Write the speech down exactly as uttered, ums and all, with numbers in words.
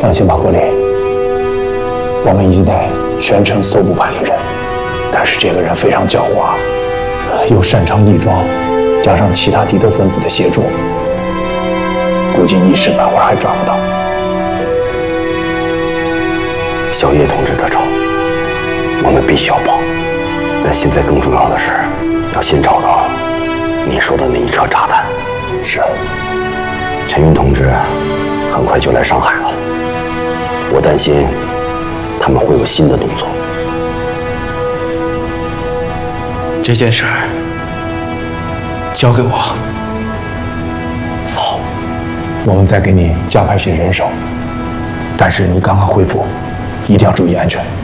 放心吧，国林，我们已经在全城搜捕叛逆人，但是这个人非常狡猾，又擅长伪装，加上其他敌对分子的协助，估计一时半会儿还抓不到。 小叶同志的仇，我们必须要报。但现在更重要的是，要先找到你说的那一车炸弹。 是。 陈云同志很快就来上海了，我担心他们会有新的动作。 这件事儿交给我。 好，我们再给你加派些人手，但是你刚刚恢复，一定要注意安全。